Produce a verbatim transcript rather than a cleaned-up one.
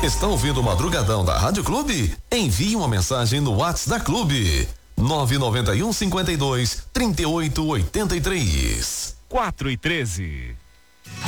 Está ouvindo o Madrugadão da Rádio Clube? Envie uma mensagem no WhatsApp da Clube. nove nove um, cinquenta e dois, trinta e oito, oitenta e três. quatro e treze.